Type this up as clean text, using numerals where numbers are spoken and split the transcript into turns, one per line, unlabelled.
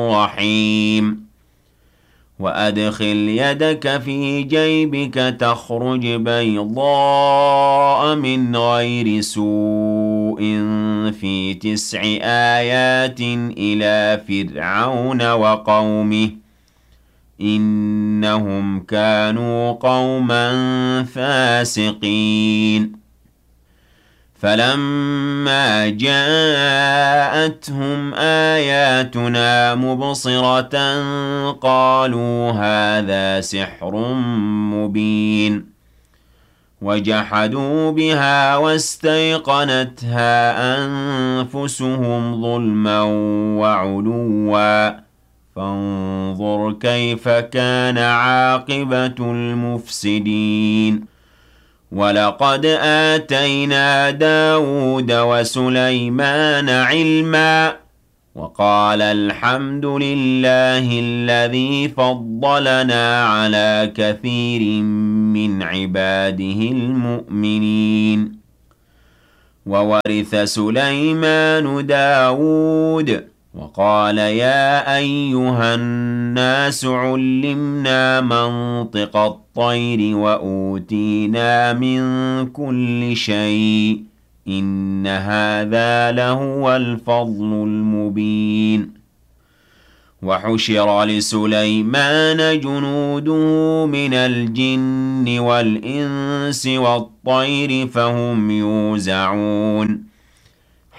رحيم وأدخل يدك في جيبك تخرج بيضاء من غير سوء في 9 آيات إلى فرعون وقومه إنهم كانوا قوما فاسقين فلما جاءتهم آياتنا مبصرة قالوا هذا سحر مبين وجحدوا بها واستيقنتها أنفسهم ظلما وعلوا فانظر كيف كان عاقبة المفسدين ولقد آتينا داود وسليمان علما وقال الحمد لله الذي فضلنا على كثير من عباده المؤمنين وورث سليمان داود وقال يا أيها الناس علمنا منطق الطير وأوتينا من كل شيء إن هذا لهو الفضل المبين وحشر لسليمان جنوده من الجن والإنس والطير فهم يوزعون